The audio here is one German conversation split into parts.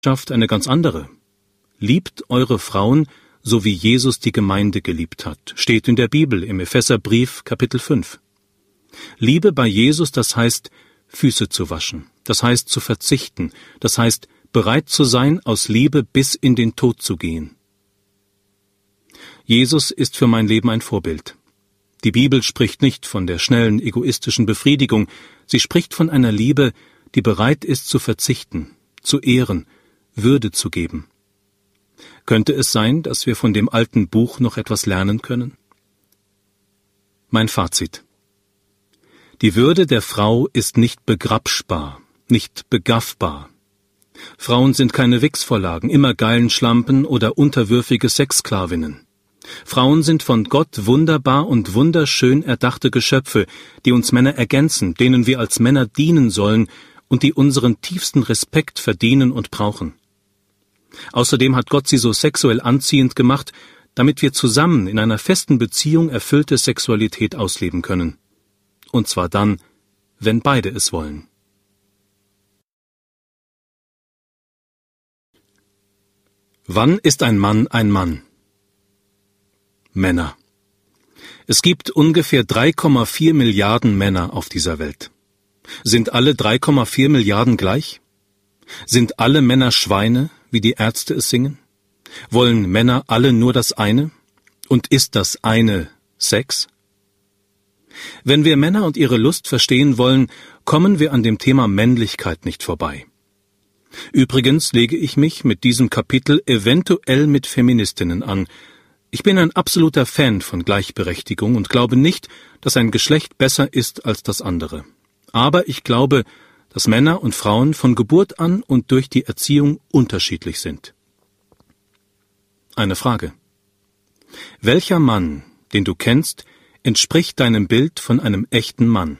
Botschaft eine ganz andere. Liebt eure Frauen, so wie Jesus die Gemeinde geliebt hat, steht in der Bibel im Epheserbrief Kapitel 5. Liebe bei Jesus, das heißt, Füße zu waschen, das heißt zu verzichten, das heißt, bereit zu sein, aus Liebe bis in den Tod zu gehen. Jesus ist für mein Leben ein Vorbild. Die Bibel spricht nicht von der schnellen, egoistischen Befriedigung, sie spricht von einer Liebe, die bereit ist zu verzichten, zu ehren, Würde zu geben. Könnte es sein, dass wir von dem alten Buch noch etwas lernen können? Mein Fazit. Die Würde der Frau ist nicht begrapschbar, nicht begaffbar. Frauen sind keine Wichsvorlagen, immer geilen Schlampen oder unterwürfige Sexsklavinnen. Frauen sind von Gott wunderbar und wunderschön erdachte Geschöpfe, die uns Männer ergänzen, denen wir als Männer dienen sollen und die unseren tiefsten Respekt verdienen und brauchen. Außerdem hat Gott sie so sexuell anziehend gemacht, damit wir zusammen in einer festen Beziehung erfüllte Sexualität ausleben können. Und zwar dann, wenn beide es wollen. Wann ist ein Mann ein Mann? Männer. Es gibt ungefähr 3,4 Milliarden Männer auf dieser Welt. Sind alle 3,4 Milliarden gleich? Sind alle Männer Schweine, wie die Ärzte es singen? Wollen Männer alle nur das eine? Und ist das eine Sex? Wenn wir Männer und ihre Lust verstehen wollen, kommen wir an dem Thema Männlichkeit nicht vorbei. Übrigens lege ich mich mit diesem Kapitel eventuell mit Feministinnen an. Ich bin ein absoluter Fan von Gleichberechtigung und glaube nicht, dass ein Geschlecht besser ist als das andere. Aber ich glaube, dass Männer und Frauen von Geburt an und durch die Erziehung unterschiedlich sind. Eine Frage. Welcher Mann, den du kennst, entspricht deinem Bild von einem echten Mann?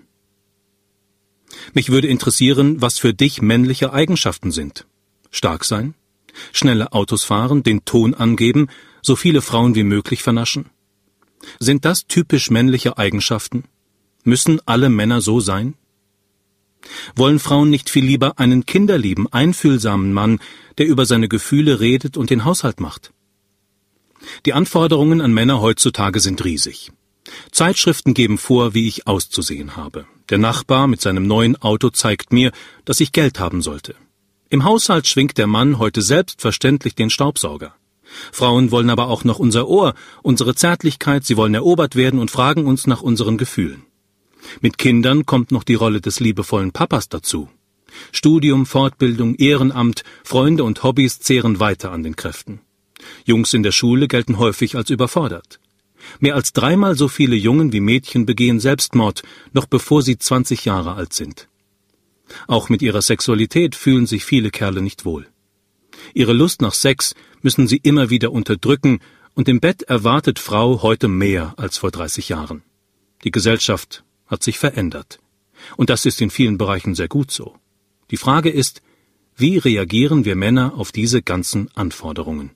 Mich würde interessieren, was für dich männliche Eigenschaften sind. Stark sein? Schnelle Autos fahren, den Ton angeben, so viele Frauen wie möglich vernaschen? Sind das typisch männliche Eigenschaften? Müssen alle Männer so sein? Wollen Frauen nicht viel lieber einen kinderlieben, einfühlsamen Mann, der über seine Gefühle redet und den Haushalt macht? Die Anforderungen an Männer heutzutage sind riesig. Zeitschriften geben vor, wie ich auszusehen habe. Der Nachbar mit seinem neuen Auto zeigt mir, dass ich Geld haben sollte. Im Haushalt schwingt der Mann heute selbstverständlich den Staubsauger. Frauen wollen aber auch noch unser Ohr, unsere Zärtlichkeit, sie wollen erobert werden und fragen uns nach unseren Gefühlen. Mit Kindern kommt noch die Rolle des liebevollen Papas dazu. Studium, Fortbildung, Ehrenamt, Freunde und Hobbys zehren weiter an den Kräften. Jungs in der Schule gelten häufig als überfordert. Mehr als 3-mal so viele Jungen wie Mädchen begehen Selbstmord, noch bevor sie 20 Jahre alt sind. Auch mit ihrer Sexualität fühlen sich viele Kerle nicht wohl. Ihre Lust nach Sex müssen sie immer wieder unterdrücken, und im Bett erwartet Frau heute mehr als vor 30 Jahren. Die Gesellschaft hat sich verändert. Und das ist in vielen Bereichen sehr gut so. Die Frage ist, wie reagieren wir Männer auf diese ganzen Anforderungen?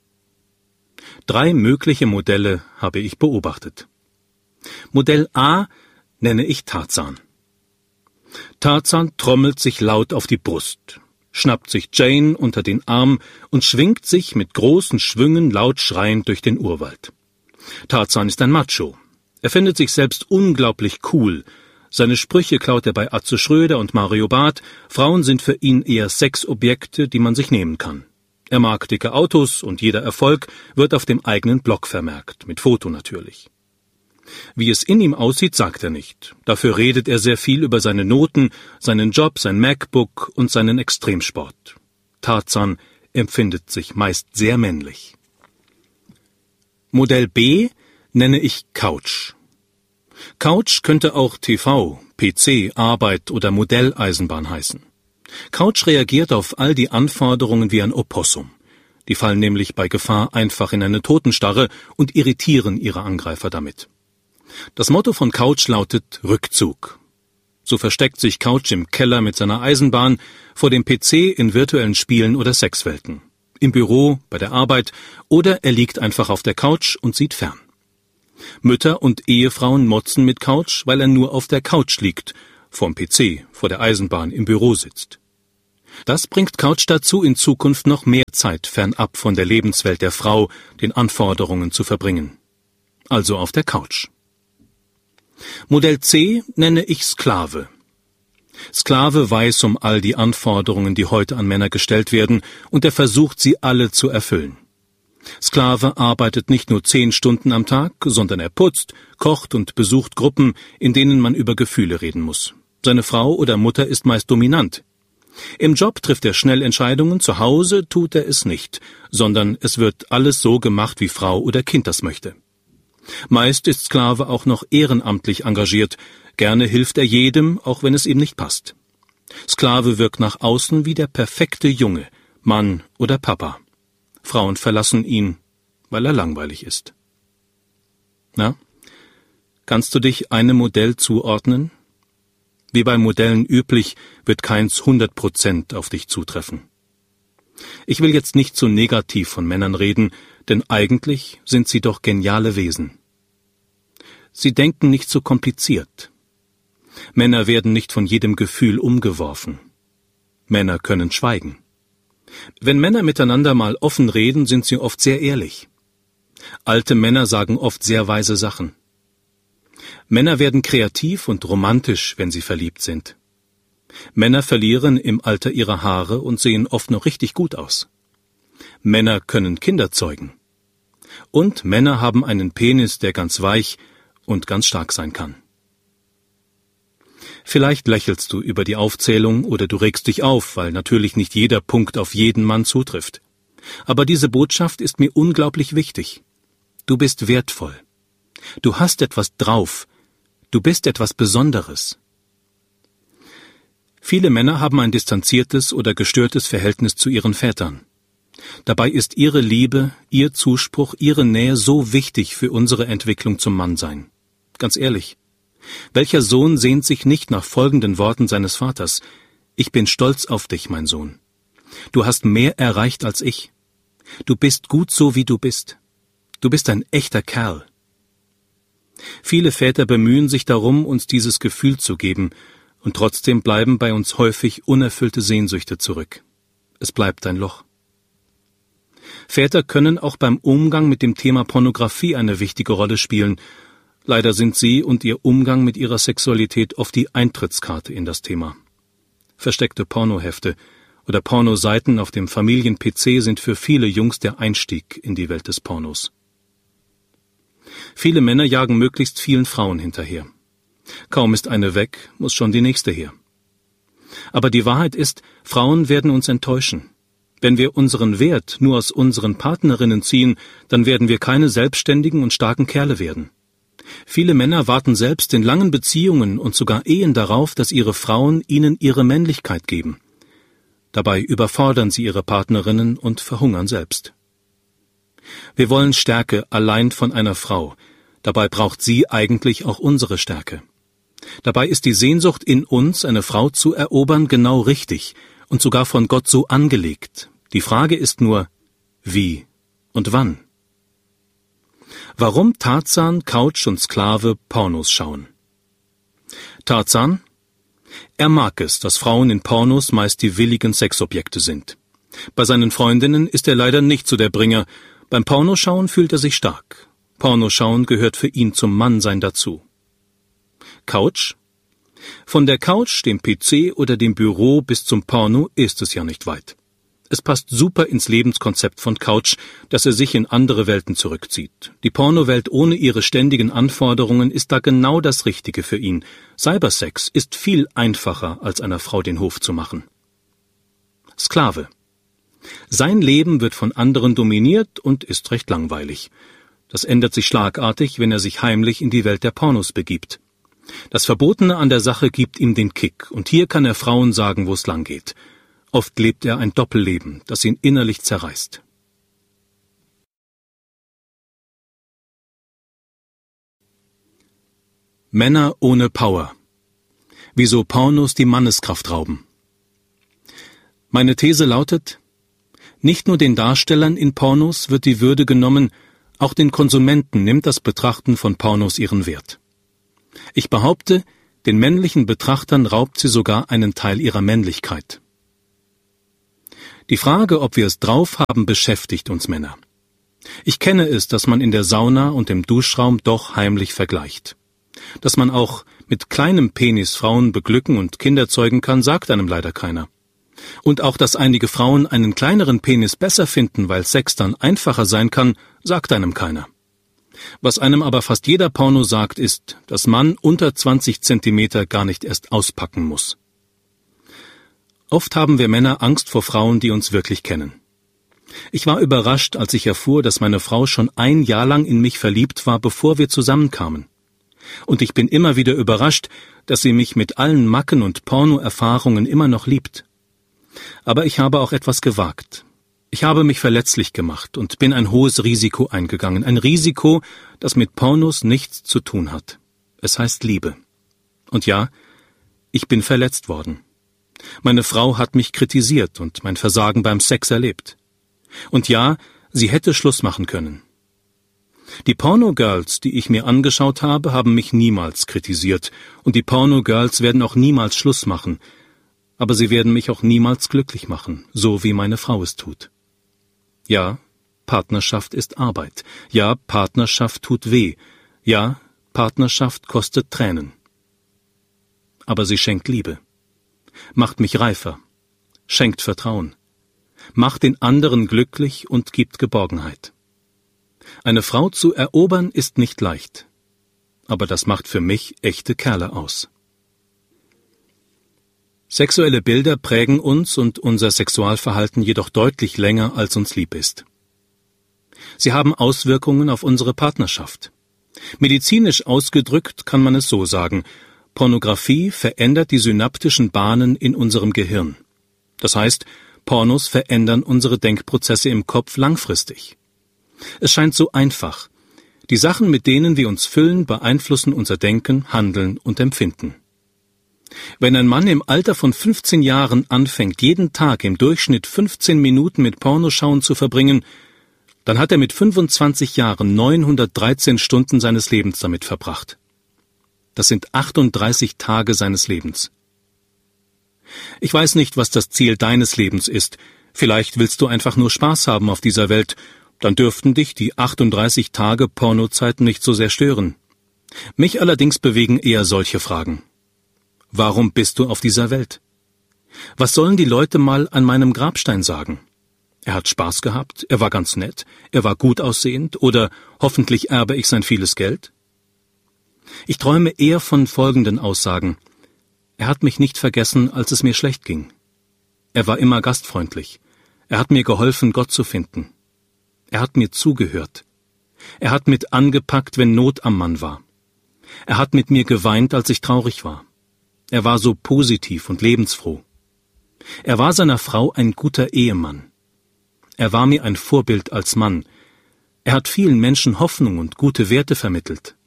3 mögliche Modelle habe ich beobachtet. Modell A nenne ich Tarzan. Tarzan trommelt sich laut auf die Brust, schnappt sich Jane unter den Arm und schwingt sich mit großen Schwüngen laut schreiend durch den Urwald. Tarzan ist ein Macho. Er findet sich selbst unglaublich cool. Seine Sprüche klaut er bei Atze Schröder und Mario Barth. Frauen sind für ihn eher Sexobjekte, die man sich nehmen kann. Er mag dicke Autos und jeder Erfolg wird auf dem eigenen Blog vermerkt, mit Foto natürlich. Wie es in ihm aussieht, sagt er nicht. Dafür redet er sehr viel über seine Noten, seinen Job, sein MacBook und seinen Extremsport. Tarzan empfindet sich meist sehr männlich. Modell B nenne ich Couch. Couch könnte auch TV, PC, Arbeit oder Modelleisenbahn heißen. Couch reagiert auf all die Anforderungen wie ein Opossum. Die fallen nämlich bei Gefahr einfach in eine Totenstarre und irritieren ihre Angreifer damit. Das Motto von Couch lautet Rückzug. So versteckt sich Couch im Keller mit seiner Eisenbahn, vor dem PC in virtuellen Spielen oder Sexwelten, im Büro, bei der Arbeit oder er liegt einfach auf der Couch und sieht fern. Mütter und Ehefrauen motzen mit Couch, weil er nur auf der Couch liegt, vorm PC, vor der Eisenbahn, im Büro sitzt. Das bringt Couch dazu, in Zukunft noch mehr Zeit fernab von der Lebenswelt der Frau, den Anforderungen zu verbringen. Also auf der Couch. Modell C nenne ich Sklave. Sklave weiß um all die Anforderungen, die heute an Männer gestellt werden, und er versucht, sie alle zu erfüllen. Sklave arbeitet nicht nur 10 Stunden am Tag, sondern er putzt, kocht und besucht Gruppen, in denen man über Gefühle reden muss. Seine Frau oder Mutter ist meist dominant. Im Job trifft er schnell Entscheidungen, zu Hause tut er es nicht, sondern es wird alles so gemacht, wie Frau oder Kind das möchte. Meist ist Sklave auch noch ehrenamtlich engagiert, gerne hilft er jedem, auch wenn es ihm nicht passt. Sklave wirkt nach außen wie der perfekte Junge, Mann oder Papa. Frauen verlassen ihn, weil er langweilig ist. Na, kannst du dich einem Modell zuordnen? Wie bei Modellen üblich, wird keins 100% auf dich zutreffen. Ich will jetzt nicht zu negativ von Männern reden, denn eigentlich sind sie doch geniale Wesen. Sie denken nicht so kompliziert. Männer werden nicht von jedem Gefühl umgeworfen. Männer können schweigen. Wenn Männer miteinander mal offen reden, sind sie oft sehr ehrlich. Alte Männer sagen oft sehr weise Sachen. Männer werden kreativ und romantisch, wenn sie verliebt sind. Männer verlieren im Alter ihre Haare und sehen oft noch richtig gut aus. Männer können Kinder zeugen. Und Männer haben einen Penis, der ganz weich und ganz stark sein kann. Vielleicht lächelst du über die Aufzählung oder du regst dich auf, weil natürlich nicht jeder Punkt auf jeden Mann zutrifft. Aber diese Botschaft ist mir unglaublich wichtig. Du bist wertvoll. Du hast etwas drauf. Du bist etwas Besonderes. Viele Männer haben ein distanziertes oder gestörtes Verhältnis zu ihren Vätern. Dabei ist ihre Liebe, ihr Zuspruch, ihre Nähe so wichtig für unsere Entwicklung zum Mannsein. Ganz ehrlich, welcher Sohn sehnt sich nicht nach folgenden Worten seines Vaters: Ich bin stolz auf dich, mein Sohn. Du hast mehr erreicht als ich. Du bist gut so, wie du bist. Du bist ein echter Kerl. Viele Väter bemühen sich darum, uns dieses Gefühl zu geben, und trotzdem bleiben bei uns häufig unerfüllte Sehnsüchte zurück. Es bleibt ein Loch. Väter können auch beim Umgang mit dem Thema Pornografie eine wichtige Rolle spielen. Leider sind sie und ihr Umgang mit ihrer Sexualität oft die Eintrittskarte in das Thema. Versteckte Pornohefte oder Pornoseiten auf dem Familien-PC sind für viele Jungs der Einstieg in die Welt des Pornos. Viele Männer jagen möglichst vielen Frauen hinterher. Kaum ist eine weg, muss schon die nächste her. Aber die Wahrheit ist, Frauen werden uns enttäuschen. Wenn wir unseren Wert nur aus unseren Partnerinnen ziehen, dann werden wir keine selbstständigen und starken Kerle werden. Viele Männer warten selbst in langen Beziehungen und sogar Ehen darauf, dass ihre Frauen ihnen ihre Männlichkeit geben. Dabei überfordern sie ihre Partnerinnen und verhungern selbst. Wir wollen Stärke allein von einer Frau. Dabei braucht sie eigentlich auch unsere Stärke. Dabei ist die Sehnsucht in uns, eine Frau zu erobern, genau richtig und sogar von Gott so angelegt. Die Frage ist nur, wie und wann? Warum Tarzan, Couch und Sklave Pornos schauen? Tarzan? Er mag es, dass Frauen in Pornos meist die willigen Sexobjekte sind. Bei seinen Freundinnen ist er leider nicht so der Bringer. Beim Pornoschauen fühlt er sich stark. Pornoschauen gehört für ihn zum Mannsein dazu. Couch? Von der Couch, dem PC oder dem Büro bis zum Porno ist es ja nicht weit. Es passt super ins Lebenskonzept von Couch, dass er sich in andere Welten zurückzieht. Die Pornowelt ohne ihre ständigen Anforderungen ist da genau das Richtige für ihn. Cybersex ist viel einfacher, als einer Frau den Hof zu machen. Sklave. Sein Leben wird von anderen dominiert und ist recht langweilig. Das ändert sich schlagartig, wenn er sich heimlich in die Welt der Pornos begibt. Das Verbotene an der Sache gibt ihm den Kick, und hier kann er Frauen sagen, wo es lang geht. Oft lebt er ein Doppelleben, das ihn innerlich zerreißt. Männer ohne Power. Wieso Pornos die Manneskraft rauben. Meine These lautet: Nicht nur den Darstellern in Pornos wird die Würde genommen, auch den Konsumenten nimmt das Betrachten von Pornos ihren Wert. Ich behaupte, den männlichen Betrachtern raubt sie sogar einen Teil ihrer Männlichkeit. Die Frage, ob wir es drauf haben, beschäftigt uns Männer. Ich kenne es, dass man in der Sauna und im Duschraum doch heimlich vergleicht. Dass man auch mit kleinem Penis Frauen beglücken und Kinder zeugen kann, sagt einem leider keiner. Und auch, dass einige Frauen einen kleineren Penis besser finden, weil Sex dann einfacher sein kann, sagt einem keiner. Was einem aber fast jeder Porno sagt, ist, dass man unter 20 Zentimeter gar nicht erst auspacken muss. Oft haben wir Männer Angst vor Frauen, die uns wirklich kennen. Ich war überrascht, als ich erfuhr, dass meine Frau schon 1 Jahr lang in mich verliebt war, bevor wir zusammenkamen. Und ich bin immer wieder überrascht, dass sie mich mit allen Macken und Porno-Erfahrungen immer noch liebt. Aber ich habe auch etwas gewagt. Ich habe mich verletzlich gemacht und bin ein hohes Risiko eingegangen. Ein Risiko, das mit Pornos nichts zu tun hat. Es heißt Liebe. Und ja, ich bin verletzt worden. Meine Frau hat mich kritisiert und mein Versagen beim Sex erlebt. Und ja, sie hätte Schluss machen können. Die Porno-Girls, die ich mir angeschaut habe, haben mich niemals kritisiert. Und die Porno-Girls werden auch niemals Schluss machen. Aber sie werden mich auch niemals glücklich machen, so wie meine Frau es tut. Ja, Partnerschaft ist Arbeit. Ja, Partnerschaft tut weh. Ja, Partnerschaft kostet Tränen. Aber sie schenkt Liebe, macht mich reifer, schenkt Vertrauen, macht den anderen glücklich und gibt Geborgenheit. Eine Frau zu erobern ist nicht leicht, aber das macht für mich echte Kerle aus. Sexuelle Bilder prägen uns und unser Sexualverhalten jedoch deutlich länger, als uns lieb ist. Sie haben Auswirkungen auf unsere Partnerschaft. Medizinisch ausgedrückt kann man es so sagen: Pornografie verändert die synaptischen Bahnen in unserem Gehirn. Das heißt, Pornos verändern unsere Denkprozesse im Kopf langfristig. Es scheint so einfach. Die Sachen, mit denen wir uns füllen, beeinflussen unser Denken, Handeln und Empfinden. Wenn ein Mann im Alter von 15 Jahren anfängt, jeden Tag im Durchschnitt 15 Minuten mit Pornoschauen zu verbringen, dann hat er mit 25 Jahren 913 Stunden seines Lebens damit verbracht. Das sind 38 Tage seines Lebens. Ich weiß nicht, was das Ziel deines Lebens ist. Vielleicht willst du einfach nur Spaß haben auf dieser Welt. Dann dürften dich die 38 Tage Pornozeit nicht so sehr stören. Mich allerdings bewegen eher solche Fragen. Warum bist du auf dieser Welt? Was sollen die Leute mal an meinem Grabstein sagen? Er hat Spaß gehabt, er war ganz nett, er war gut aussehend oder hoffentlich erbe ich sein vieles Geld? Ich träume eher von folgenden Aussagen. Er hat mich nicht vergessen, als es mir schlecht ging. Er war immer gastfreundlich. Er hat mir geholfen, Gott zu finden. Er hat mir zugehört. Er hat mit angepackt, wenn Not am Mann war. Er hat mit mir geweint, als ich traurig war. Er war so positiv und lebensfroh. Er war seiner Frau ein guter Ehemann. Er war mir ein Vorbild als Mann. Er hat vielen Menschen Hoffnung und gute Werte vermittelt.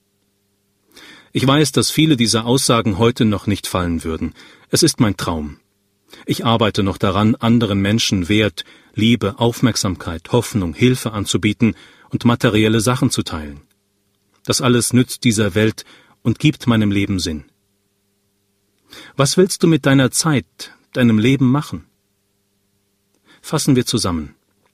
Ich weiß, dass viele dieser Aussagen heute noch nicht fallen würden. Es ist mein Traum. Ich arbeite noch daran, anderen Menschen Wert, Liebe, Aufmerksamkeit, Hoffnung, Hilfe anzubieten und materielle Sachen zu teilen. Das alles nützt dieser Welt und gibt meinem Leben Sinn. Was willst du mit deiner Zeit, deinem Leben machen? Fassen wir zusammen.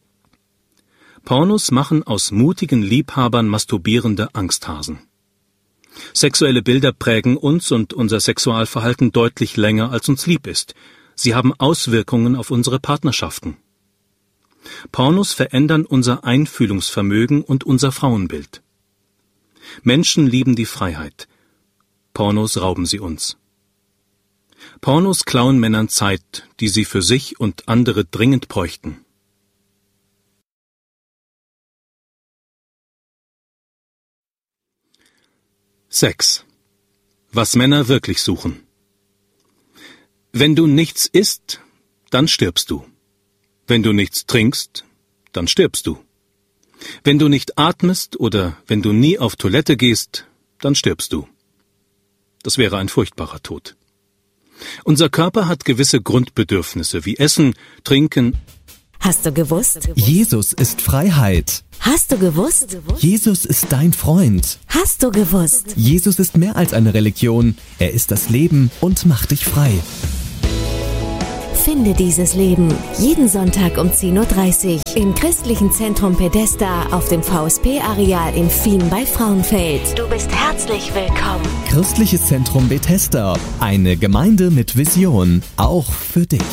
Pornos machen aus mutigen Liebhabern masturbierende Angsthasen. Sexuelle Bilder prägen uns und unser Sexualverhalten deutlich länger, als uns lieb ist. Sie haben Auswirkungen auf unsere Partnerschaften. Pornos verändern unser Einfühlungsvermögen und unser Frauenbild. Menschen lieben die Freiheit. Pornos rauben sie uns. Pornos klauen Männern Zeit, die sie für sich und andere dringend bräuchten. Sex. Was Männer wirklich suchen. Wenn du nichts isst, dann stirbst du. Wenn du nichts trinkst, dann stirbst du. Wenn du nicht atmest oder wenn du nie auf Toilette gehst, dann stirbst du. Das wäre ein furchtbarer Tod. Unser Körper hat gewisse Grundbedürfnisse wie Essen, Trinken. Hast du gewusst? Jesus ist Freiheit. Hast du gewusst? Jesus ist dein Freund. Hast du gewusst? Jesus ist mehr als eine Religion. Er ist das Leben und macht dich frei. Finde dieses Leben. Jeden Sonntag um 10:30 Uhr im Christlichen Zentrum Pedesta auf dem VSP-Areal in Fien bei Frauenfeld. Du bist herzlich willkommen. Christliches Zentrum Bethesda. Eine Gemeinde mit Vision. Auch für dich.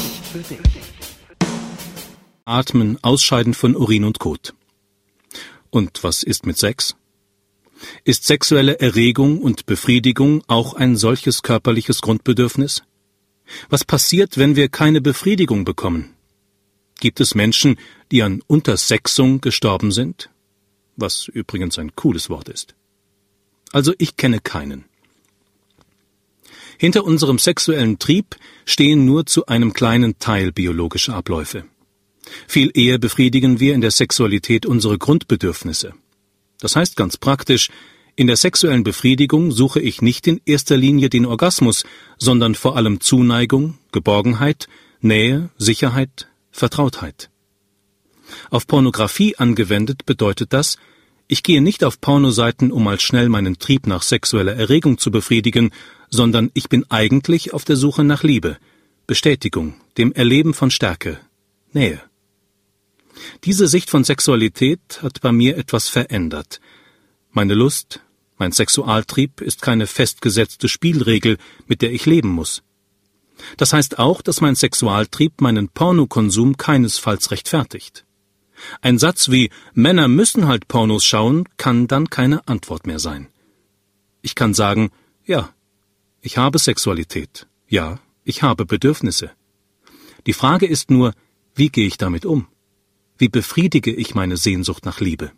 Atmen, Ausscheiden von Urin und Kot. Und was ist mit Sex? Ist sexuelle Erregung und Befriedigung auch ein solches körperliches Grundbedürfnis? Was passiert, wenn wir keine Befriedigung bekommen? Gibt es Menschen, die an Untersexung gestorben sind? Was übrigens ein cooles Wort ist. Also ich kenne keinen. Hinter unserem sexuellen Trieb stehen nur zu einem kleinen Teil biologische Abläufe. Viel eher befriedigen wir in der Sexualität unsere Grundbedürfnisse. Das heißt ganz praktisch, in der sexuellen Befriedigung suche ich nicht in erster Linie den Orgasmus, sondern vor allem Zuneigung, Geborgenheit, Nähe, Sicherheit, Vertrautheit. Auf Pornografie angewendet bedeutet das, ich gehe nicht auf Pornoseiten, um mal schnell meinen Trieb nach sexueller Erregung zu befriedigen, sondern ich bin eigentlich auf der Suche nach Liebe, Bestätigung, dem Erleben von Stärke, Nähe. Diese Sicht von Sexualität hat bei mir etwas verändert. Meine Lust, mein Sexualtrieb ist keine festgesetzte Spielregel, mit der ich leben muss. Das heißt auch, dass mein Sexualtrieb meinen Pornokonsum keinesfalls rechtfertigt. Ein Satz wie »Männer müssen halt Pornos schauen« kann dann keine Antwort mehr sein. Ich kann sagen, ja, ich habe Sexualität, ja, ich habe Bedürfnisse. Die Frage ist nur, wie gehe ich damit um? Wie befriedige ich meine Sehnsucht nach Liebe?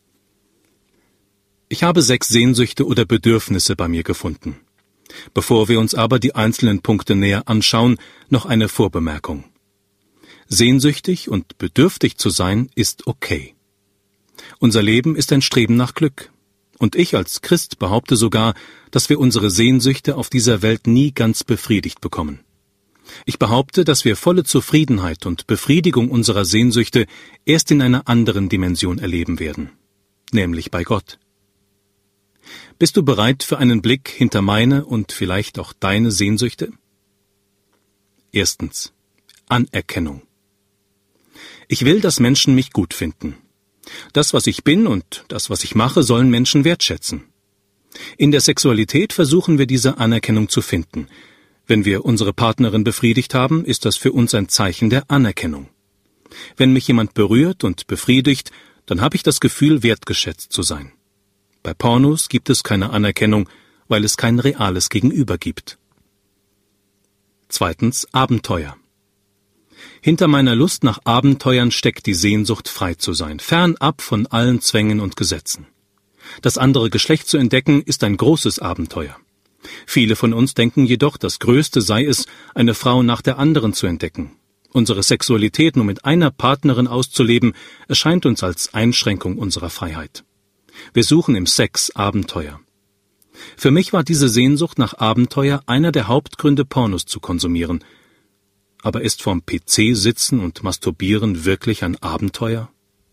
Ich habe 6 Sehnsüchte oder Bedürfnisse bei mir gefunden. Bevor wir uns aber die einzelnen Punkte näher anschauen, noch eine Vorbemerkung. Sehnsüchtig und bedürftig zu sein, ist okay. Unser Leben ist ein Streben nach Glück. Und ich als Christ behaupte sogar, dass wir unsere Sehnsüchte auf dieser Welt nie ganz befriedigt bekommen. Ich behaupte, dass wir volle Zufriedenheit und Befriedigung unserer Sehnsüchte erst in einer anderen Dimension erleben werden, nämlich bei Gott. Bist du bereit für einen Blick hinter meine und vielleicht auch deine Sehnsüchte? Erstens. Anerkennung. Ich will, dass Menschen mich gut finden. Das, was ich bin und das, was ich mache, sollen Menschen wertschätzen. In der Sexualität versuchen wir diese Anerkennung zu finden. Wenn wir unsere Partnerin befriedigt haben, ist das für uns ein Zeichen der Anerkennung. Wenn mich jemand berührt und befriedigt, dann habe ich das Gefühl, wertgeschätzt zu sein. Bei Pornos gibt es keine Anerkennung, weil es kein reales Gegenüber gibt. Zweitens, Abenteuer. Hinter meiner Lust nach Abenteuern steckt die Sehnsucht, frei zu sein, fernab von allen Zwängen und Gesetzen. Das andere Geschlecht zu entdecken, ist ein großes Abenteuer. Viele von uns denken jedoch, das Größte sei es, eine Frau nach der anderen zu entdecken. Unsere Sexualität nur mit einer Partnerin auszuleben, erscheint uns als Einschränkung unserer Freiheit. Wir suchen im Sex Abenteuer. Für mich war diese Sehnsucht nach Abenteuer einer der Hauptgründe, Pornos zu konsumieren. Aber ist vorm PC sitzen und masturbieren wirklich ein Abenteuer?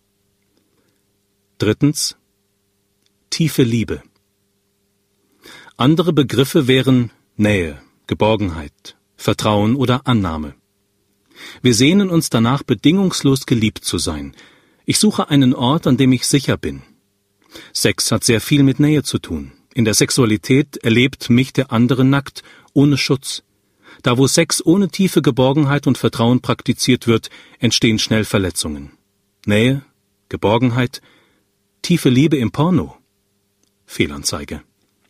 Drittens. Tiefe Liebe. Andere Begriffe wären Nähe, Geborgenheit, Vertrauen oder Annahme. Wir sehnen uns danach, bedingungslos geliebt zu sein. Ich suche einen Ort, an dem ich sicher bin. Sex hat sehr viel mit Nähe zu tun. In der Sexualität erlebt mich der andere nackt, ohne Schutz. Da wo Sex ohne tiefe Geborgenheit und Vertrauen praktiziert wird, entstehen schnell Verletzungen. Nähe, Geborgenheit, tiefe Liebe im Porno. Fehlanzeige.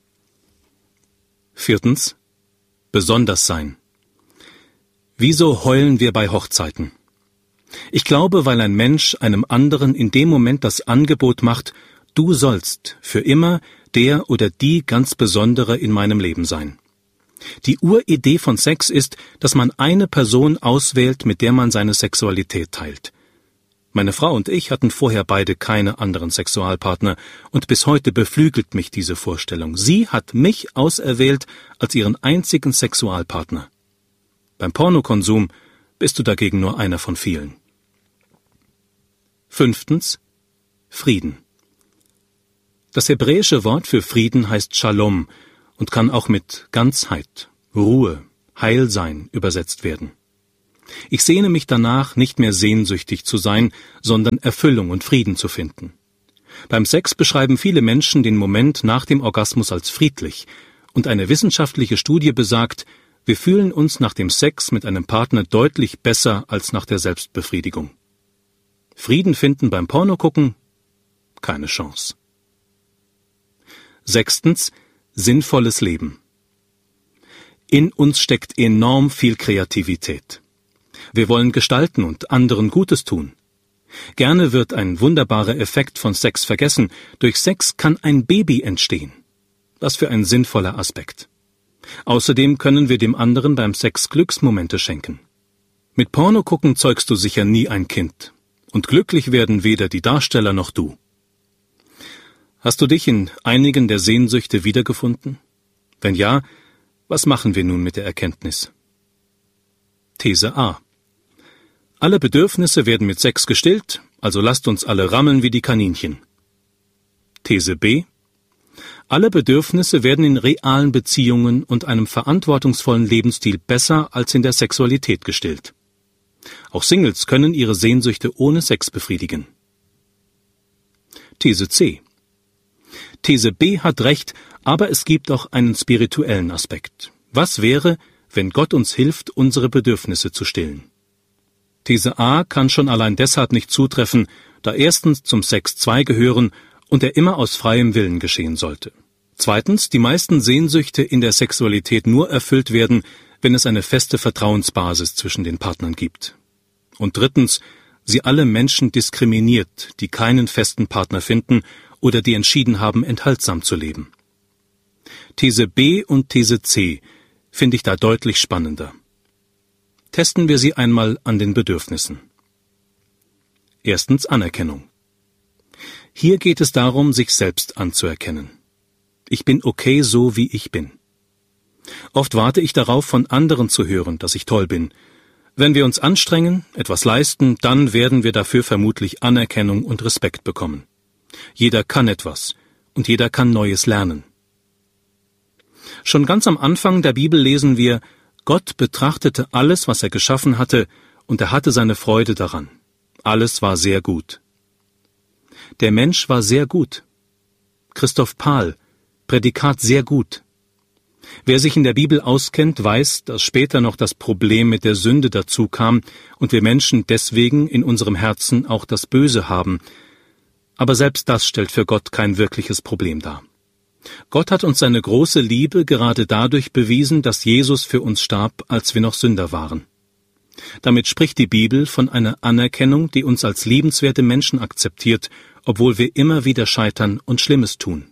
Viertens. Besonders sein. Wieso heulen wir bei Hochzeiten? Ich glaube, weil ein Mensch einem anderen in dem Moment das Angebot macht, du sollst für immer der oder die ganz Besondere in meinem Leben sein. Die Uridee von Sex ist, dass man eine Person auswählt, mit der man seine Sexualität teilt. Meine Frau und ich hatten vorher beide keine anderen Sexualpartner, und bis heute beflügelt mich diese Vorstellung. Sie hat mich auserwählt als ihren einzigen Sexualpartner. Beim Pornokonsum bist du dagegen nur einer von vielen. Fünftens. Frieden. Das hebräische Wort für Frieden heißt Shalom und kann auch mit Ganzheit, Ruhe, Heilsein übersetzt werden. Ich sehne mich danach, nicht mehr sehnsüchtig zu sein, sondern Erfüllung und Frieden zu finden. Beim Sex beschreiben viele Menschen den Moment nach dem Orgasmus als friedlich, und eine wissenschaftliche Studie besagt, wir fühlen uns nach dem Sex mit einem Partner deutlich besser als nach der Selbstbefriedigung. Frieden finden beim Pornogucken? Keine Chance. 6. Sinnvolles Leben. In uns steckt enorm viel Kreativität. Wir wollen gestalten und anderen Gutes tun. Gerne wird ein wunderbarer Effekt von Sex vergessen. Durch Sex kann ein Baby entstehen. Was für ein sinnvoller Aspekt. Außerdem können wir dem anderen beim Sex Glücksmomente schenken. Mit Pornogucken zeugst du sicher nie ein Kind. Und glücklich werden weder die Darsteller noch du. Hast du dich in einigen der Sehnsüchte wiedergefunden? Wenn ja, was machen wir nun mit der Erkenntnis? These A. Alle Bedürfnisse werden mit Sex gestillt, also lasst uns alle rammeln wie die Kaninchen. These B. Alle Bedürfnisse werden in realen Beziehungen und einem verantwortungsvollen Lebensstil besser als in der Sexualität gestillt. Auch Singles können ihre Sehnsüchte ohne Sex befriedigen. These C. These B hat recht, aber es gibt auch einen spirituellen Aspekt. Was wäre, wenn Gott uns hilft, unsere Bedürfnisse zu stillen? These A kann schon allein deshalb nicht zutreffen, da erstens zum Sex 2 gehören und er immer aus freiem Willen geschehen sollte. Zweitens, die meisten Sehnsüchte in der Sexualität nur erfüllt werden, wenn es eine feste Vertrauensbasis zwischen den Partnern gibt. Und drittens, sie alle Menschen diskriminiert, die keinen festen Partner finden oder die entschieden haben, enthaltsam zu leben. These B und These C finde ich da deutlich spannender. Testen wir sie einmal an den Bedürfnissen. Erstens Anerkennung. Hier geht es darum, sich selbst anzuerkennen. Ich bin okay so, wie ich bin. Oft warte ich darauf, von anderen zu hören, dass ich toll bin. Wenn wir uns anstrengen, etwas leisten, dann werden wir dafür vermutlich Anerkennung und Respekt bekommen. Jeder kann etwas und jeder kann Neues lernen. Schon ganz am Anfang der Bibel lesen wir, Gott betrachtete alles, was er geschaffen hatte, und er hatte seine Freude daran. Alles war sehr gut. Der Mensch war sehr gut. Christoph Pahl, Prädikat sehr gut. Wer sich in der Bibel auskennt, weiß, dass später noch das Problem mit der Sünde dazu kam und wir Menschen deswegen in unserem Herzen auch das Böse haben. Aber selbst das stellt für Gott kein wirkliches Problem dar. Gott hat uns seine große Liebe gerade dadurch bewiesen, dass Jesus für uns starb, als wir noch Sünder waren. Damit spricht die Bibel von einer Anerkennung, die uns als liebenswerte Menschen akzeptiert, obwohl wir immer wieder scheitern und Schlimmes tun.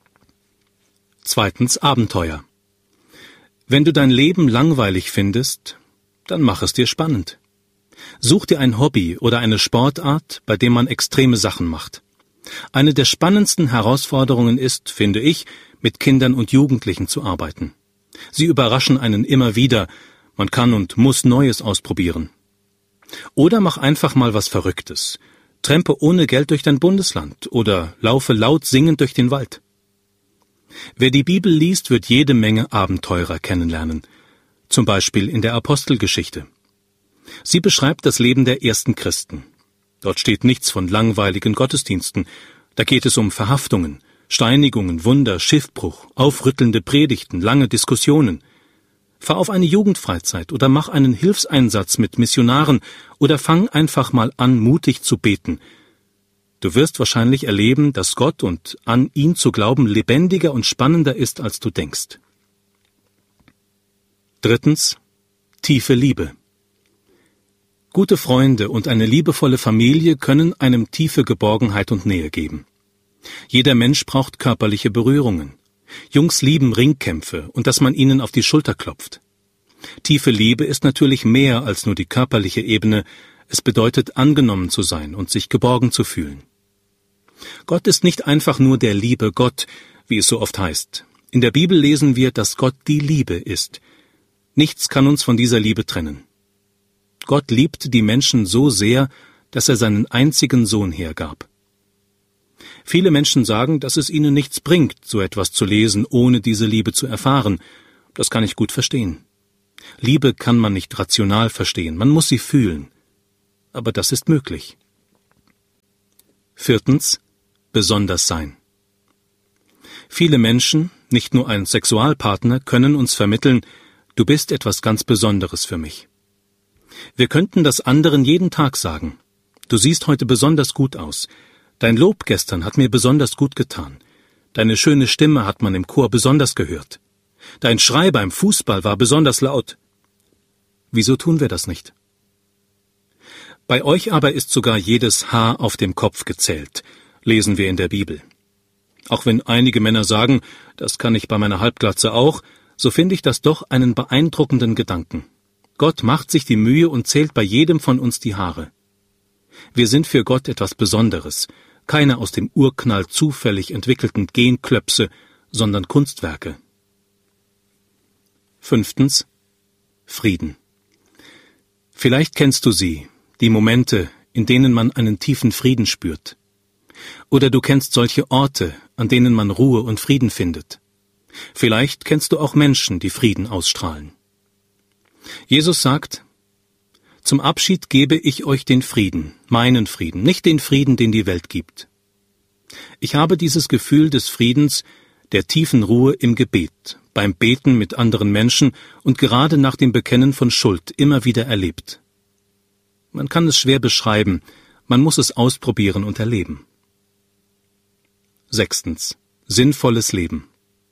Zweitens Abenteuer. Wenn du dein Leben langweilig findest, dann mach es dir spannend. Such dir ein Hobby oder eine Sportart, bei dem man extreme Sachen macht. Eine der spannendsten Herausforderungen ist, finde ich, mit Kindern und Jugendlichen zu arbeiten. Sie überraschen einen immer wieder, man kann und muss Neues ausprobieren. Oder mach einfach mal was Verrücktes. Trempe ohne Geld durch dein Bundesland oder laufe laut singend durch den Wald. Wer die Bibel liest, wird jede Menge Abenteurer kennenlernen, zum Beispiel in der Apostelgeschichte. Sie beschreibt das Leben der ersten Christen. Dort steht nichts von langweiligen Gottesdiensten. Da geht es um Verhaftungen, Steinigungen, Wunder, Schiffbruch, aufrüttelnde Predigten, lange Diskussionen. Fahr auf eine Jugendfreizeit oder mach einen Hilfseinsatz mit Missionaren oder fang einfach mal an, mutig zu beten. Du wirst wahrscheinlich erleben, dass Gott und an ihn zu glauben lebendiger und spannender ist, als du denkst. Drittens, tiefe Liebe. Gute Freunde und eine liebevolle Familie können einem tiefe Geborgenheit und Nähe geben. Jeder Mensch braucht körperliche Berührungen. Jungs lieben Ringkämpfe und dass man ihnen auf die Schulter klopft. Tiefe Liebe ist natürlich mehr als nur die körperliche Ebene. Es bedeutet, angenommen zu sein und sich geborgen zu fühlen. Gott ist nicht einfach nur der liebe Gott, wie es so oft heißt. In der Bibel lesen wir, dass Gott die Liebe ist. Nichts kann uns von dieser Liebe trennen. Gott liebt die Menschen so sehr, dass er seinen einzigen Sohn hergab. Viele Menschen sagen, dass es ihnen nichts bringt, so etwas zu lesen, ohne diese Liebe zu erfahren. Das kann ich gut verstehen. Liebe kann man nicht rational verstehen, man muss sie fühlen. Aber das ist möglich. 4. Besonders sein. Viele Menschen, nicht nur ein Sexualpartner, können uns vermitteln, du bist etwas ganz Besonderes für mich. Wir könnten das anderen jeden Tag sagen. Du siehst heute besonders gut aus. Dein Lob gestern hat mir besonders gut getan. Deine schöne Stimme hat man im Chor besonders gehört. Dein Schrei beim Fußball war besonders laut. Wieso tun wir das nicht? Bei euch aber ist sogar jedes Haar auf dem Kopf gezählt, lesen wir in der Bibel. Auch wenn einige Männer sagen, das kann ich bei meiner Halbglatze auch, so finde ich das doch einen beeindruckenden Gedanken. Gott macht sich die Mühe und zählt bei jedem von uns die Haare. Wir sind für Gott etwas Besonderes, keine aus dem Urknall zufällig entwickelten Genklöpse, sondern Kunstwerke. 5. Frieden. Vielleicht kennst du sie, die Momente, in denen man einen tiefen Frieden spürt. Oder du kennst solche Orte, an denen man Ruhe und Frieden findet. Vielleicht kennst du auch Menschen, die Frieden ausstrahlen. Jesus sagt, zum Abschied gebe ich euch den Frieden, meinen Frieden, nicht den Frieden, den die Welt gibt. Ich habe dieses Gefühl des Friedens, der tiefen Ruhe im Gebet, beim Beten mit anderen Menschen und gerade nach dem Bekennen von Schuld immer wieder erlebt. Man kann es schwer beschreiben, man muss es ausprobieren und erleben. 6. Sinnvolles Leben.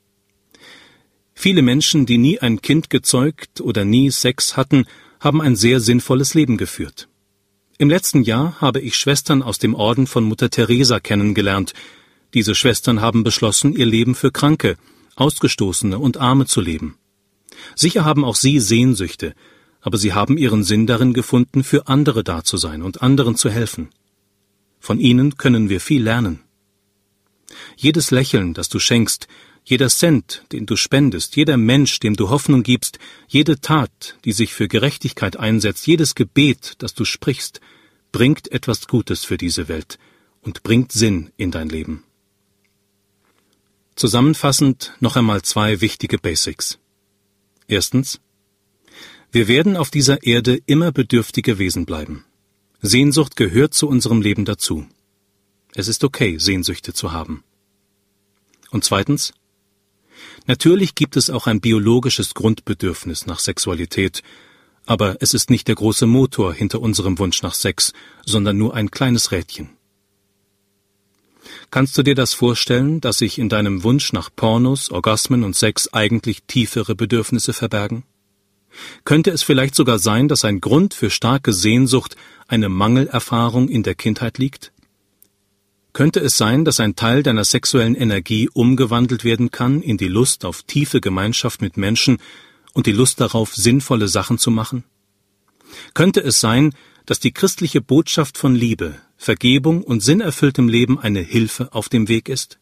Viele Menschen, die nie ein Kind gezeugt oder nie Sex hatten, haben ein sehr sinnvolles Leben geführt. Im letzten Jahr habe ich Schwestern aus dem Orden von Mutter Teresa kennengelernt. Diese Schwestern haben beschlossen, ihr Leben für Kranke, Ausgestoßene und Arme zu leben. Sicher haben auch sie Sehnsüchte, aber sie haben ihren Sinn darin gefunden, für andere da zu sein und anderen zu helfen. Von ihnen können wir viel lernen. Jedes Lächeln, das du schenkst, jeder Cent, den du spendest, jeder Mensch, dem du Hoffnung gibst, jede Tat, die sich für Gerechtigkeit einsetzt, jedes Gebet, das du sprichst, bringt etwas Gutes für diese Welt und bringt Sinn in dein Leben. Zusammenfassend noch einmal 2 wichtige Basics. 1. Wir werden auf dieser Erde immer bedürftige Wesen bleiben. Sehnsucht gehört zu unserem Leben dazu. Es ist okay, Sehnsüchte zu haben. Und 2. Natürlich gibt es auch ein biologisches Grundbedürfnis nach Sexualität, aber es ist nicht der große Motor hinter unserem Wunsch nach Sex, sondern nur ein kleines Rädchen. Kannst du dir das vorstellen, dass sich in deinem Wunsch nach Pornos, Orgasmen und Sex eigentlich tiefere Bedürfnisse verbergen? Könnte es vielleicht sogar sein, dass ein Grund für starke Sehnsucht eine Mangelerfahrung in der Kindheit liegt? Könnte es sein, dass ein Teil deiner sexuellen Energie umgewandelt werden kann in die Lust auf tiefe Gemeinschaft mit Menschen und die Lust darauf, sinnvolle Sachen zu machen? Könnte es sein, dass die christliche Botschaft von Liebe, Vergebung und sinnerfülltem Leben eine Hilfe auf dem Weg ist?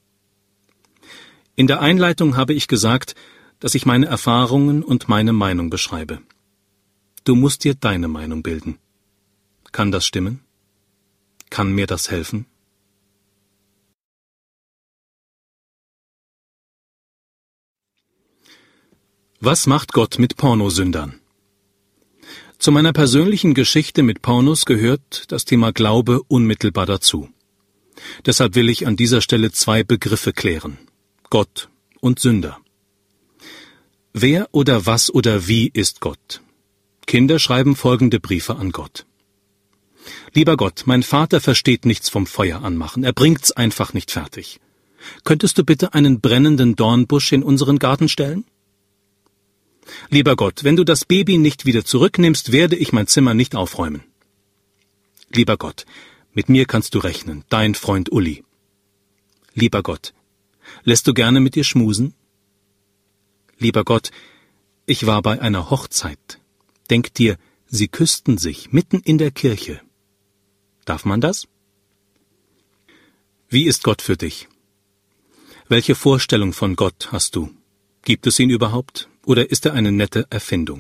In der Einleitung habe ich gesagt, dass ich meine Erfahrungen und meine Meinung beschreibe. Du musst dir deine Meinung bilden. Kann das stimmen? Kann mir das helfen? Was macht Gott mit Pornosündern? Zu meiner persönlichen Geschichte mit Pornos gehört das Thema Glaube unmittelbar dazu. Deshalb will ich an dieser Stelle 2 Begriffe klären: Gott und Sünder. Wer oder was oder wie ist Gott? Kinder schreiben folgende Briefe an Gott. Lieber Gott, mein Vater versteht nichts vom Feuer anmachen, er bringt's einfach nicht fertig. Könntest du bitte einen brennenden Dornbusch in unseren Garten stellen? Lieber Gott, wenn du das Baby nicht wieder zurücknimmst, werde ich mein Zimmer nicht aufräumen. Lieber Gott, mit mir kannst du rechnen, dein Freund Uli. Lieber Gott, lässt du gerne mit dir schmusen? Lieber Gott, ich war bei einer Hochzeit. Denk dir, sie küssten sich mitten in der Kirche. Darf man das? Wie ist Gott für dich? Welche Vorstellung von Gott hast du? Gibt es ihn überhaupt? Oder ist er eine nette Erfindung?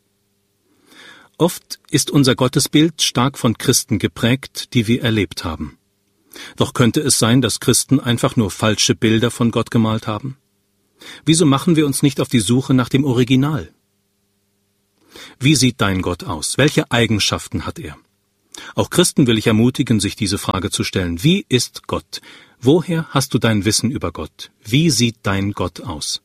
Oft ist unser Gottesbild stark von Christen geprägt, die wir erlebt haben. Doch könnte es sein, dass Christen einfach nur falsche Bilder von Gott gemalt haben? Wieso machen wir uns nicht auf die Suche nach dem Original? Wie sieht dein Gott aus? Welche Eigenschaften hat er? Auch Christen will ich ermutigen, sich diese Frage zu stellen. Wie ist Gott? Woher hast du dein Wissen über Gott? Wie sieht dein Gott aus?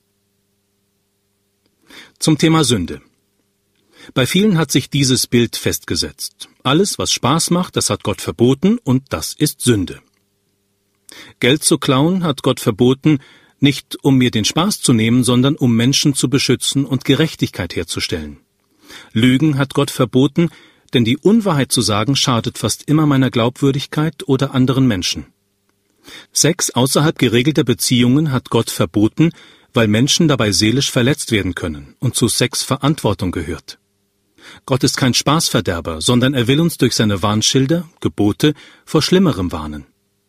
Zum Thema Sünde. Bei vielen hat sich dieses Bild festgesetzt. Alles, was Spaß macht, das hat Gott verboten und das ist Sünde. Geld zu klauen hat Gott verboten, nicht um mir den Spaß zu nehmen, sondern um Menschen zu beschützen und Gerechtigkeit herzustellen. Lügen hat Gott verboten, denn die Unwahrheit zu sagen schadet fast immer meiner Glaubwürdigkeit oder anderen Menschen. Sex außerhalb geregelter Beziehungen hat Gott verboten, weil Menschen dabei seelisch verletzt werden können und zu Sex Verantwortung gehört. Gott ist kein Spaßverderber, sondern er will uns durch seine Warnschilder, Gebote, vor Schlimmerem warnen.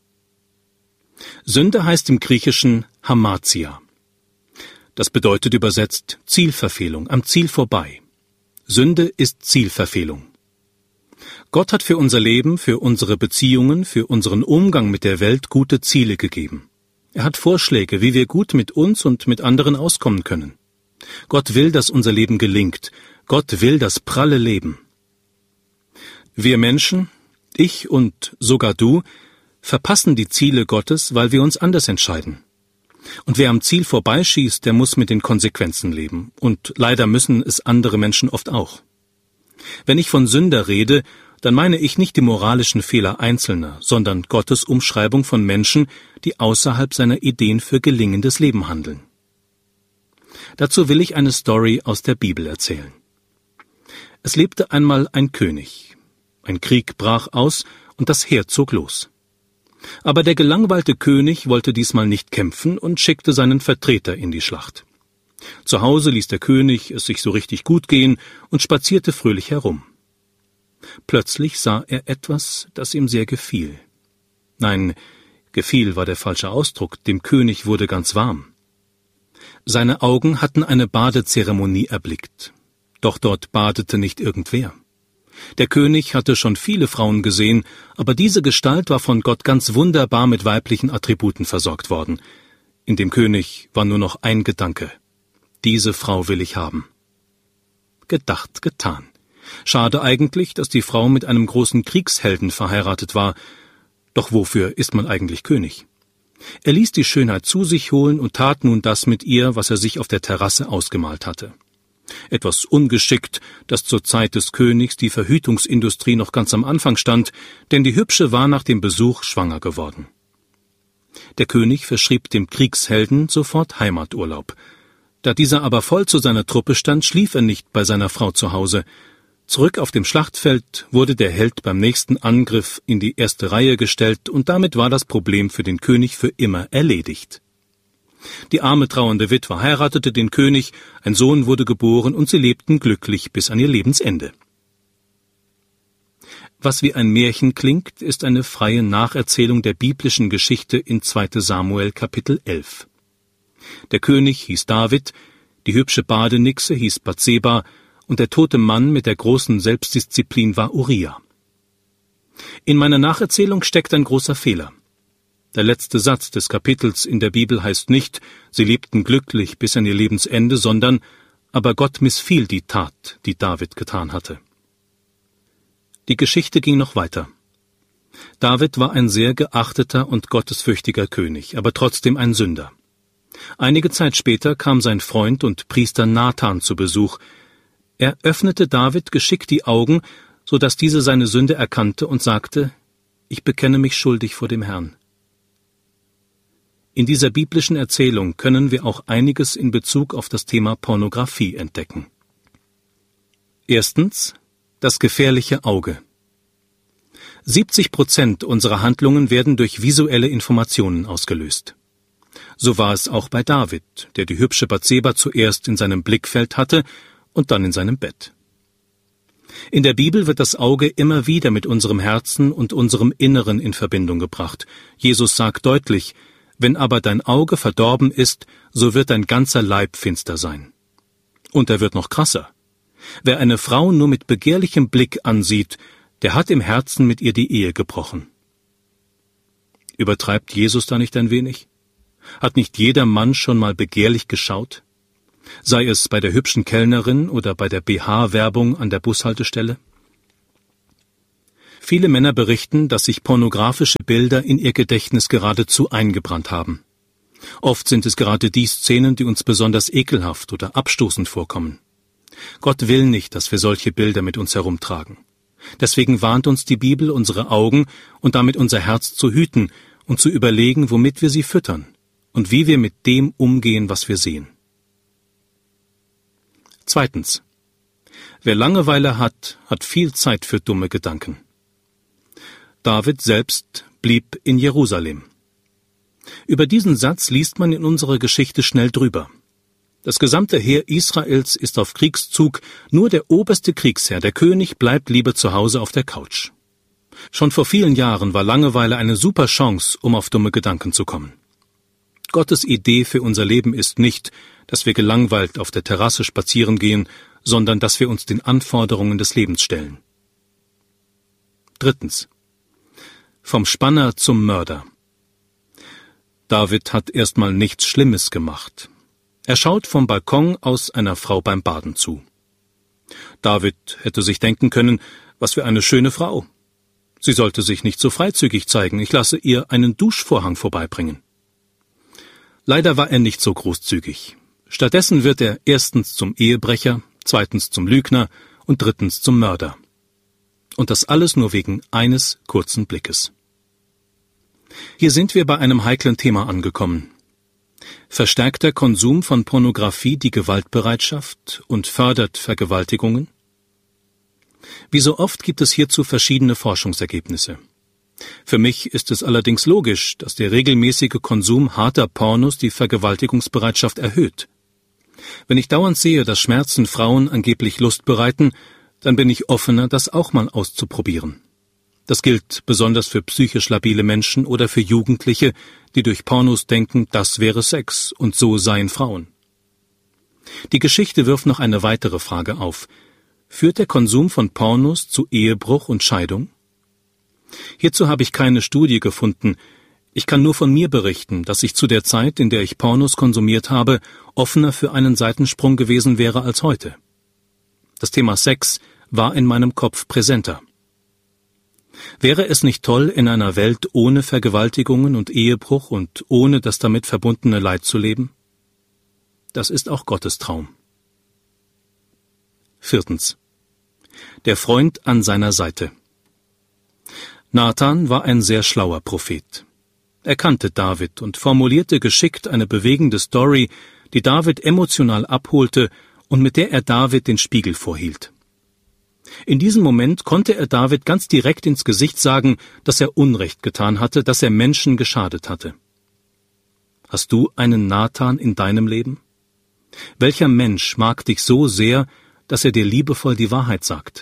Sünde heißt im Griechischen Hamartia. Das bedeutet übersetzt Zielverfehlung, am Ziel vorbei. Sünde ist Zielverfehlung. Gott hat für unser Leben, für unsere Beziehungen, für unseren Umgang mit der Welt gute Ziele gegeben. Er hat Vorschläge, wie wir gut mit uns und mit anderen auskommen können. Gott will, dass unser Leben gelingt. Gott will das pralle Leben. Wir Menschen, ich und sogar du, verpassen die Ziele Gottes, weil wir uns anders entscheiden. Und wer am Ziel vorbeischießt, der muss mit den Konsequenzen leben. Und leider müssen es andere Menschen oft auch. Wenn ich von Sünder rede, dann meine ich nicht die moralischen Fehler Einzelner, sondern Gottes Umschreibung von Menschen, die außerhalb seiner Ideen für gelingendes Leben handeln. Dazu will ich eine Story aus der Bibel erzählen. Es lebte einmal ein König. Ein Krieg brach aus und das Heer zog los. Aber der gelangweilte König wollte diesmal nicht kämpfen und schickte seinen Vertreter in die Schlacht. Zu Hause ließ der König es sich so richtig gut gehen und spazierte fröhlich herum. Plötzlich sah er etwas, das ihm sehr gefiel. Nein, gefiel war der falsche Ausdruck, dem König wurde ganz warm. Seine Augen hatten eine Badezeremonie erblickt. Doch dort badete nicht irgendwer. Der König hatte schon viele Frauen gesehen, aber diese Gestalt war von Gott ganz wunderbar mit weiblichen Attributen versorgt worden. In dem König war nur noch ein Gedanke: Diese Frau will ich haben. Gedacht, getan. Schade eigentlich, dass die Frau mit einem großen Kriegshelden verheiratet war. Doch wofür ist man eigentlich König? Er ließ die Schönheit zu sich holen und tat nun das mit ihr, was er sich auf der Terrasse ausgemalt hatte. Etwas ungeschickt, dass zur Zeit des Königs die Verhütungsindustrie noch ganz am Anfang stand, denn die Hübsche war nach dem Besuch schwanger geworden. Der König verschrieb dem Kriegshelden sofort Heimaturlaub. Da dieser aber voll zu seiner Truppe stand, schlief er nicht bei seiner Frau zu Hause. Zurück auf dem Schlachtfeld wurde der Held beim nächsten Angriff in die erste Reihe gestellt und damit war das Problem für den König für immer erledigt. Die arme trauernde Witwe heiratete den König, ein Sohn wurde geboren und sie lebten glücklich bis an ihr Lebensende. Was wie ein Märchen klingt, ist eine freie Nacherzählung der biblischen Geschichte in 2. Samuel Kapitel 11. Der König hieß David, die hübsche Badenixe hieß Bathseba und der tote Mann mit der großen Selbstdisziplin war Uriah. In meiner Nacherzählung steckt ein großer Fehler. Der letzte Satz des Kapitels in der Bibel heißt nicht, sie lebten glücklich bis an ihr Lebensende, sondern, aber Gott missfiel die Tat, die David getan hatte. Die Geschichte ging noch weiter. David war ein sehr geachteter und gottesfürchtiger König, aber trotzdem ein Sünder. Einige Zeit später kam sein Freund und Priester Nathan zu Besuch. Er öffnete David geschickt die Augen, so dass dieser seine Sünde erkannte und sagte: Ich bekenne mich schuldig vor dem Herrn. In dieser biblischen Erzählung können wir auch einiges in Bezug auf das Thema Pornografie entdecken. Erstens: Das gefährliche Auge. 70% unserer Handlungen werden durch visuelle Informationen ausgelöst. So war es auch bei David, der die hübsche Bathseba zuerst in seinem Blickfeld hatte und dann in seinem Bett. In der Bibel wird das Auge immer wieder mit unserem Herzen und unserem Inneren in Verbindung gebracht. Jesus sagt deutlich: Wenn aber dein Auge verdorben ist, so wird dein ganzer Leib finster sein. Und er wird noch krasser. Wer eine Frau nur mit begehrlichem Blick ansieht, der hat im Herzen mit ihr die Ehe gebrochen. Übertreibt Jesus da nicht ein wenig? Hat nicht jeder Mann schon mal begehrlich geschaut? Sei es bei der hübschen Kellnerin oder bei der BH-Werbung an der Bushaltestelle? Viele Männer berichten, dass sich pornografische Bilder in ihr Gedächtnis geradezu eingebrannt haben. Oft sind es gerade die Szenen, die uns besonders ekelhaft oder abstoßend vorkommen. Gott will nicht, dass wir solche Bilder mit uns herumtragen. Deswegen warnt uns die Bibel, unsere Augen und damit unser Herz zu hüten und zu überlegen, womit wir sie füttern und wie wir mit dem umgehen, was wir sehen. Zweitens. Wer Langeweile hat, hat viel Zeit für dumme Gedanken. David selbst blieb in Jerusalem. Über diesen Satz liest man in unserer Geschichte schnell drüber. Das gesamte Heer Israels ist auf Kriegszug, nur der oberste Kriegsherr, der König, bleibt lieber zu Hause auf der Couch. Schon vor vielen Jahren war Langeweile eine super Chance, um auf dumme Gedanken zu kommen. Gottes Idee für unser Leben ist nicht, dass wir gelangweilt auf der Terrasse spazieren gehen, sondern dass wir uns den Anforderungen des Lebens stellen. Drittens. Vom Spanner zum Mörder. David hat erstmal nichts Schlimmes gemacht. Er schaut vom Balkon aus einer Frau beim Baden zu. David hätte sich denken können, was für eine schöne Frau. Sie sollte sich nicht so freizügig zeigen, ich lasse ihr einen Duschvorhang vorbeibringen. Leider war er nicht so großzügig. Stattdessen wird er erstens zum Ehebrecher, zweitens zum Lügner und drittens zum Mörder. Und das alles nur wegen eines kurzen Blickes. Hier sind wir bei einem heiklen Thema angekommen. Verstärkt der Konsum von Pornografie die Gewaltbereitschaft und fördert Vergewaltigungen? Wie so oft gibt es hierzu verschiedene Forschungsergebnisse. Für mich ist es allerdings logisch, dass der regelmäßige Konsum harter Pornos die Vergewaltigungsbereitschaft erhöht. Wenn ich dauernd sehe, dass Schmerzen Frauen angeblich Lust bereiten, dann bin ich offener, das auch mal auszuprobieren. Das gilt besonders für psychisch labile Menschen oder für Jugendliche, die durch Pornos denken, das wäre Sex und so seien Frauen. Die Geschichte wirft noch eine weitere Frage auf. Führt der Konsum von Pornos zu Ehebruch und Scheidung? Hierzu habe ich keine Studie gefunden. Ich kann nur von mir berichten, dass ich zu der Zeit, in der ich Pornos konsumiert habe, offener für einen Seitensprung gewesen wäre als heute. Das Thema Sex war in meinem Kopf präsenter. Wäre es nicht toll, in einer Welt ohne Vergewaltigungen und Ehebruch und ohne das damit verbundene Leid zu leben? Das ist auch Gottes Traum. Viertens. Der Freund an seiner Seite. Nathan war ein sehr schlauer Prophet. Er kannte David und formulierte geschickt eine bewegende Story, die David emotional abholte und mit der er David den Spiegel vorhielt. In diesem Moment konnte er David ganz direkt ins Gesicht sagen, dass er Unrecht getan hatte, dass er Menschen geschadet hatte. Hast du einen Nathan in deinem Leben? Welcher Mensch mag dich so sehr, dass er dir liebevoll die Wahrheit sagt?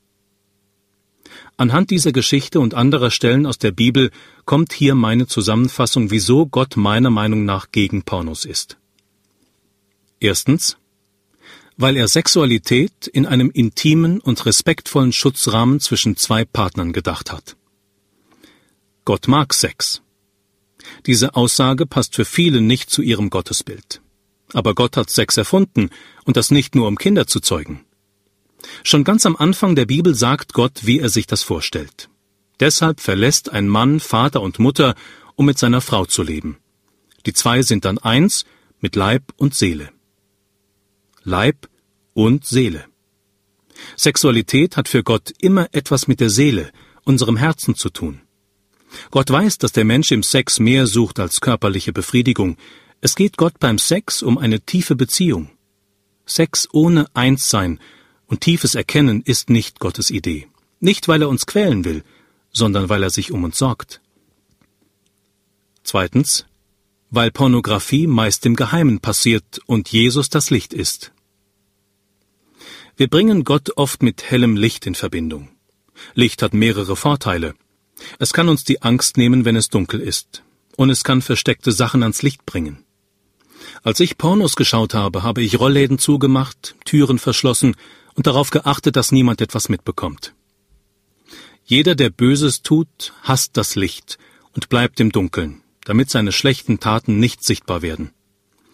Anhand dieser Geschichte und anderer Stellen aus der Bibel kommt hier meine Zusammenfassung, wieso Gott meiner Meinung nach gegen Pornos ist. Erstens, weil er Sexualität in einem intimen und respektvollen Schutzrahmen zwischen zwei Partnern gedacht hat. Gott mag Sex. Diese Aussage passt für viele nicht zu ihrem Gottesbild. Aber Gott hat Sex erfunden, und das nicht nur, um Kinder zu zeugen. Schon ganz am Anfang der Bibel sagt Gott, wie er sich das vorstellt. Deshalb verlässt ein Mann Vater und Mutter, um mit seiner Frau zu leben. Die zwei sind dann eins mit Leib und Seele. Leib und Seele. Sexualität hat für Gott immer etwas mit der Seele, unserem Herzen zu tun. Gott weiß, dass der Mensch im Sex mehr sucht als körperliche Befriedigung. Es geht Gott beim Sex um eine tiefe Beziehung. Sex ohne Einssein und tiefes Erkennen ist nicht Gottes Idee. Nicht, weil er uns quälen will, sondern weil er sich um uns sorgt. Zweitens, weil Pornografie meist im Geheimen passiert und Jesus das Licht ist. Wir bringen Gott oft mit hellem Licht in Verbindung. Licht hat mehrere Vorteile. Es kann uns die Angst nehmen, wenn es dunkel ist. Und es kann versteckte Sachen ans Licht bringen. Als ich Pornos geschaut habe, habe ich Rollläden zugemacht, Türen verschlossen und darauf geachtet, dass niemand etwas mitbekommt. Jeder, der Böses tut, hasst das Licht und bleibt im Dunkeln, damit seine schlechten Taten nicht sichtbar werden.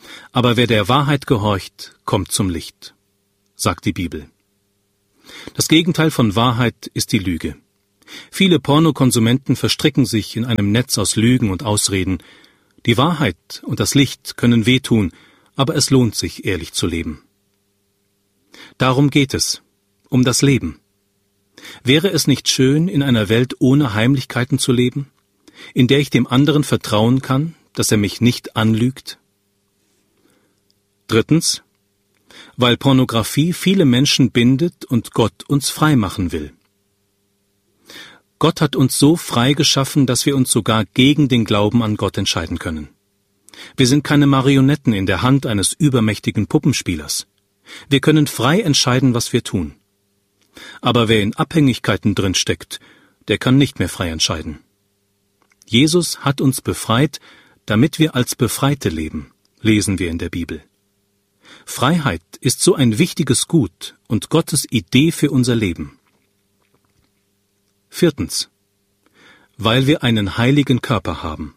Aber wer der Wahrheit gehorcht, kommt zum Licht, sagt die Bibel. Das Gegenteil von Wahrheit ist die Lüge. Viele Pornokonsumenten verstricken sich in einem Netz aus Lügen und Ausreden. Die Wahrheit und das Licht können wehtun, aber es lohnt sich, ehrlich zu leben. Darum geht es, um das Leben. Wäre es nicht schön, in einer Welt ohne Heimlichkeiten zu leben, in der ich dem anderen vertrauen kann, dass er mich nicht anlügt? Drittens, weil Pornografie viele Menschen bindet und Gott uns frei machen will. Gott hat uns so frei geschaffen, dass wir uns sogar gegen den Glauben an Gott entscheiden können. Wir sind keine Marionetten in der Hand eines übermächtigen Puppenspielers. Wir können frei entscheiden, was wir tun. Aber wer in Abhängigkeiten drinsteckt, der kann nicht mehr frei entscheiden. Jesus hat uns befreit, damit wir als Befreite leben, lesen wir in der Bibel. Freiheit ist so ein wichtiges Gut und Gottes Idee für unser Leben. Viertens, weil wir einen heiligen Körper haben.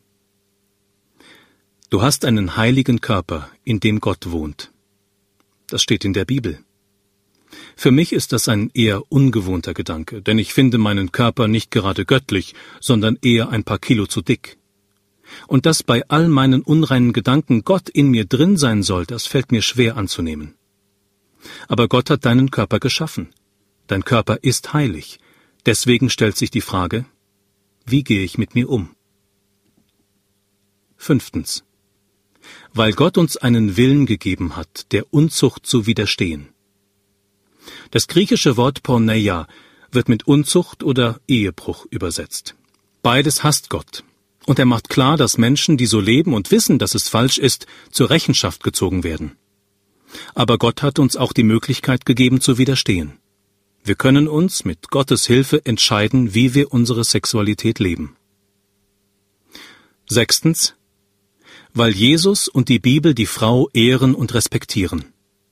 Du hast einen heiligen Körper, in dem Gott wohnt. Das steht in der Bibel. Für mich ist das ein eher ungewohnter Gedanke, denn ich finde meinen Körper nicht gerade göttlich, sondern eher ein paar Kilo zu dick. Und dass bei all meinen unreinen Gedanken Gott in mir drin sein soll, das fällt mir schwer anzunehmen. Aber Gott hat deinen Körper geschaffen. Dein Körper ist heilig. Deswegen stellt sich die Frage, wie gehe ich mit mir um? Fünftens, weil Gott uns einen Willen gegeben hat, der Unzucht zu widerstehen. Das griechische Wort Porneia wird mit Unzucht oder Ehebruch übersetzt. Beides hasst Gott. Und er macht klar, dass Menschen, die so leben und wissen, dass es falsch ist, zur Rechenschaft gezogen werden. Aber Gott hat uns auch die Möglichkeit gegeben, zu widerstehen. Wir können uns mit Gottes Hilfe entscheiden, wie wir unsere Sexualität leben. Sechstens, weil Jesus und die Bibel die Frau ehren und respektieren.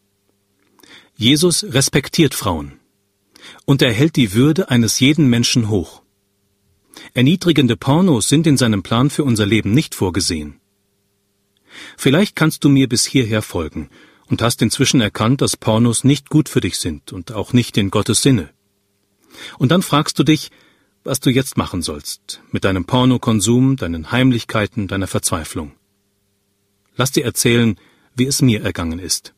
Jesus respektiert Frauen und er hält die Würde eines jeden Menschen hoch. Erniedrigende Pornos sind in seinem Plan für unser Leben nicht vorgesehen. Vielleicht kannst du mir bis hierher folgen und hast inzwischen erkannt, dass Pornos nicht gut für dich sind und auch nicht in Gottes Sinne. Und dann fragst du dich, was du jetzt machen sollst mit deinem Pornokonsum, deinen Heimlichkeiten, deiner Verzweiflung. Lass dir erzählen, wie es mir ergangen ist.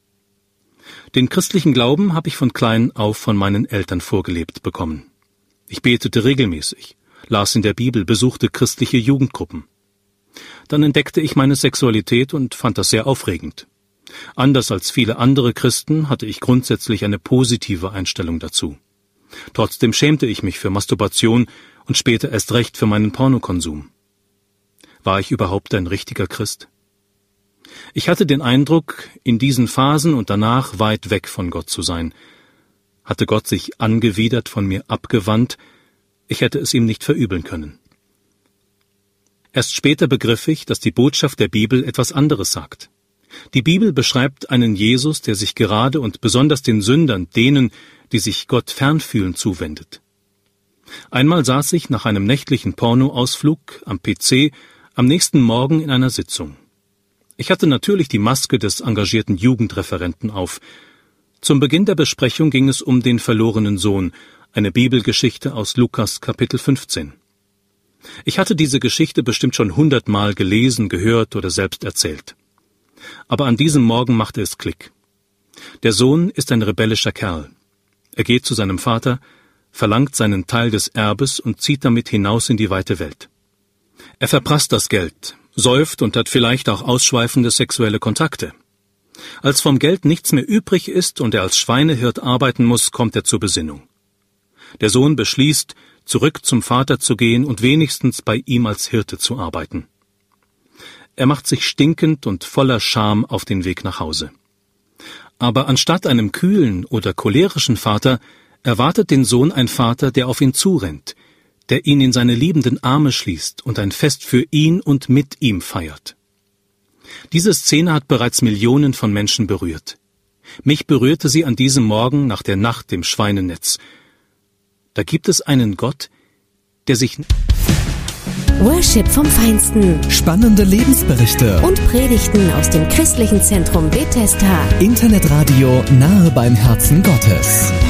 Den christlichen Glauben habe ich von klein auf von meinen Eltern vorgelebt bekommen. Ich betete regelmäßig, las in der Bibel, besuchte christliche Jugendgruppen. Dann entdeckte ich meine Sexualität und fand das sehr aufregend. Anders als viele andere Christen hatte ich grundsätzlich eine positive Einstellung dazu. Trotzdem schämte ich mich für Masturbation und später erst recht für meinen Pornokonsum. War ich überhaupt ein richtiger Christ? Ich hatte den Eindruck, in diesen Phasen und danach weit weg von Gott zu sein. Hatte Gott sich angewidert von mir abgewandt, ich hätte es ihm nicht verübeln können. Erst später begriff ich, dass die Botschaft der Bibel etwas anderes sagt. Die Bibel beschreibt einen Jesus, der sich gerade und besonders den Sündern, denen, die sich Gott fernfühlen, zuwendet. Einmal saß ich nach einem nächtlichen Pornoausflug am PC am nächsten Morgen in einer Sitzung. Ich hatte natürlich die Maske des engagierten Jugendreferenten auf. Zum Beginn der Besprechung ging es um den verlorenen Sohn, eine Bibelgeschichte aus Lukas Kapitel 15. Ich hatte diese Geschichte bestimmt schon 100-mal gelesen, gehört oder selbst erzählt. Aber an diesem Morgen machte es Klick. Der Sohn ist ein rebellischer Kerl. Er geht zu seinem Vater, verlangt seinen Teil des Erbes und zieht damit hinaus in die weite Welt. Er verprasst das Geld, säuft und hat vielleicht auch ausschweifende sexuelle Kontakte. Als vom Geld nichts mehr übrig ist und er als Schweinehirt arbeiten muss, kommt er zur Besinnung. Der Sohn beschließt, zurück zum Vater zu gehen und wenigstens bei ihm als Hirte zu arbeiten. Er macht sich stinkend und voller Scham auf den Weg nach Hause. Aber anstatt einem kühlen oder cholerischen Vater erwartet den Sohn ein Vater, der auf ihn zurennt, der ihn in seine liebenden Arme schließt und ein Fest für ihn und mit ihm feiert. Diese Szene hat bereits Millionen von Menschen berührt. Mich berührte sie an diesem Morgen nach der Nacht im Schweinenetz. Da gibt es einen Gott, der sich Worship vom Feinsten. Spannende Lebensberichte. Und Predigten aus dem christlichen Zentrum Bethesda. Internetradio nahe beim Herzen Gottes.